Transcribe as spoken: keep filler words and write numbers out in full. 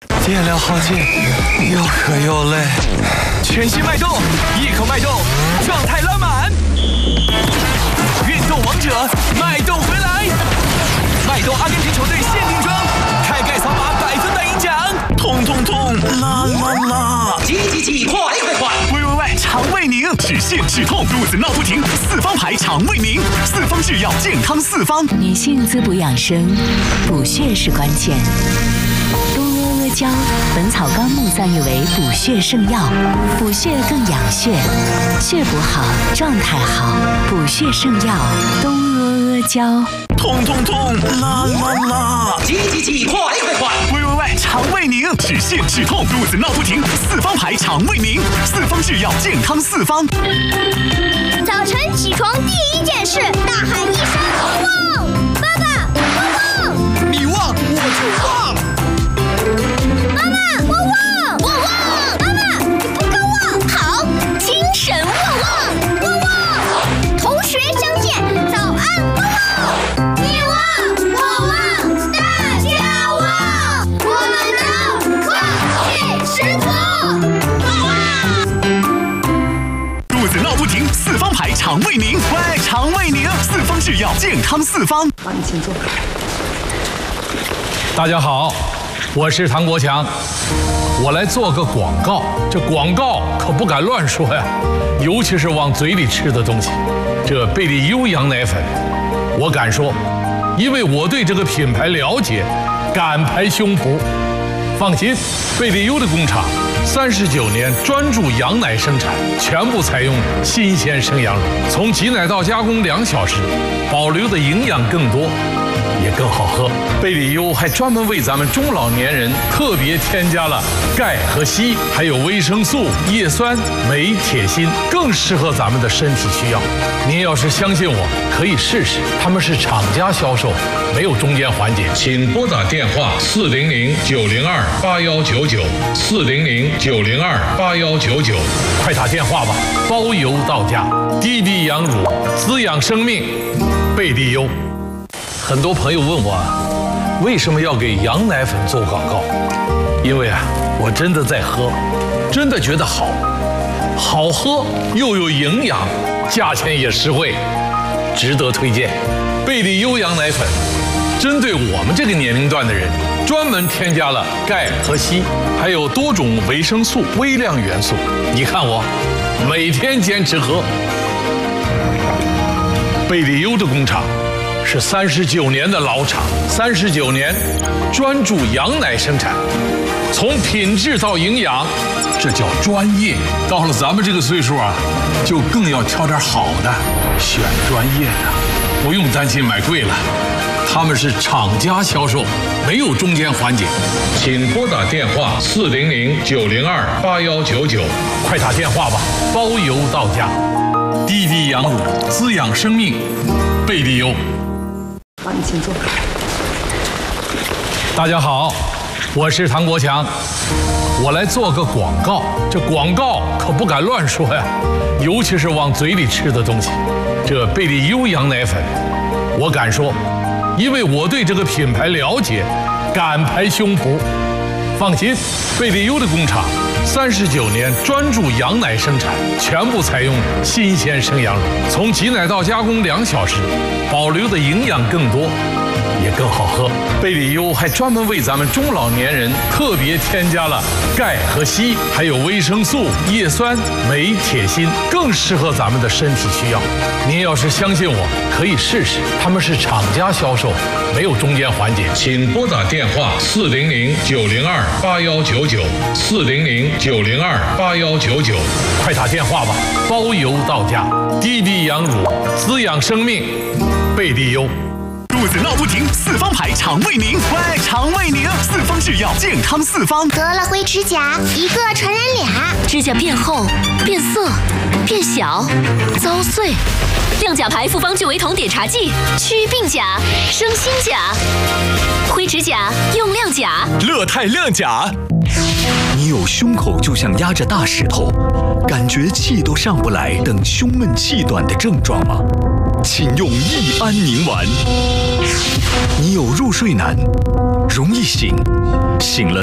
电量耗尽，又渴又累。全新脉动，一口脉动，状态拉满。运动王者，脉动回来！脉动阿根廷球队限定装，开盖扫码百分百赢奖。痛痛痛，辣辣辣！ 急急急，快快快！ 喂喂喂，肠胃宁，止泻止痛，肚子闹不停，四方牌肠胃宁，四方制药，健康四方。 女性滋补养生，补血是关键。东阿阿胶，《本草纲目》赞誉为补血圣药，补血更养血，血补好，状态好，补血圣药东阿阿胶。 痛痛痛，辣辣辣！ 急急急，快快快！ 喂喂喂，肠胃宁，止泻止痛，肚子闹不停，四方牌肠胃宁，四方制药，健康四方。 早晨起床第一件事，大喊一声“旺”，爸爸，我旺！ 你旺，我就旺。 妈妈，我旺，我旺！妈妈，你不够旺，好，精神旺旺，旺旺！同学相见，早安，旺旺！你旺，我旺，大家旺，我们都旺气十足，旺旺！ 肚子闹不停，四方牌肠胃宁，喂，肠胃宁，四方制药，健康四方。 帮你请坐。 大家好，我是唐国强，我来做个广告。这广告可不敢乱说呀，尤其是往嘴里吃的东西。这贝利优羊奶粉，我敢说，因为我对这个品牌了解，敢拍胸脯。放心，贝利优的工厂三十九年专注羊奶生产，全部采用新鲜生羊乳，从挤奶到加工两小时，保留的营养更多，也更好喝。贝利优还专门为咱们中老年人特别添加了钙和硒，还有维生素、叶酸、镁、铁、锌，更适合咱们的身体需要。您要是相信我，可以试试。他们是厂家销售，没有中间环节。请拨打电话四零零九零二八幺九九四零零九零二八幺九九，快打电话吧，包邮到家。滴滴羊乳，滋养生命，贝利优。很多朋友问我，为什么要给羊奶粉做广告？因为啊，我真的在喝，真的觉得好，好喝又有营养，价钱也实惠，值得推荐。贝利优羊奶粉，针对我们这个年龄段的人，专门添加了钙和硒，还有多种维生素、微量元素。你看我，每天坚持喝。贝利优的工厂是三十九年的老厂，三十九年专注羊奶生产，从品质到营养，这叫专业。到了咱们这个岁数啊，就更要挑点好的，选专业的，不用担心买贵了。他们是厂家销售，没有中间环节。请拨打电话四零零九零二八幺九九，快打电话吧，包邮到家。滴滴羊乳，滋养生命，贝利优。 帮你请坐。 大家好，我是唐国强，我来做个广告。这广告可不敢乱说呀，尤其是往嘴里吃的东西。这贝利优羊奶粉，我敢说，因为我对这个品牌了解，敢拍胸脯。放心，贝利优的工厂三十九年专注羊奶生产，全部采用新鲜生羊乳，从挤奶到加工两小时，保留的营养更多，也更好喝。贝利优还专门为咱们中老年人特别添加了钙和硒，还有维生素、叶酸、镁、铁、锌，更适合咱们的身体需要。您要是相信我，可以试试。他们是厂家销售，没有中间环节。请拨打电话四零零九零二八幺九九四零零九零二八幺九九，快打电话吧，包邮到家。滴滴羊乳，滋养生命，贝利优。 肚子闹不停，四方牌肠胃宁，喂，肠胃宁，四方制药，健康四方。 得了灰指甲，一个传染俩， 指甲变厚、变色、变小、遭碎。亮甲牌复方聚维酮碘茶剂，祛病甲、生新甲。灰指甲用亮甲， 乐泰亮甲。 你有胸口就像压着大石头，感觉气都上不来等胸闷气短的症状吗？请用益安宁丸。你有入睡难，容易醒，醒了